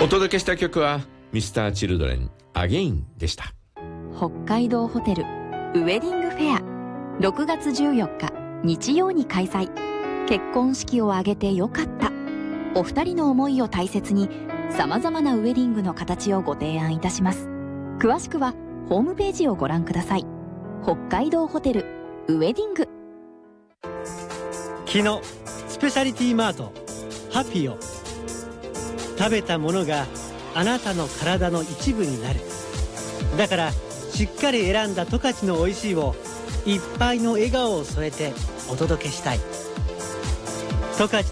お届けした曲は Mr.Children Again でした。 北海道ホテルウェディングフェア、6月14日日曜に開催。結婚式を挙げてよかった。お二人の思いを大切にさまざまなウェディングの形をご提案いたします。詳しくはホームページをご覧ください。北海道ホテルウェディング。 昨日スペシャリティマートハピオ。食べたものがあなたの体の一部になる。だからしっかり選んだ十勝のおいしいをいっぱいの笑顔を添えてお届けしたい。十勝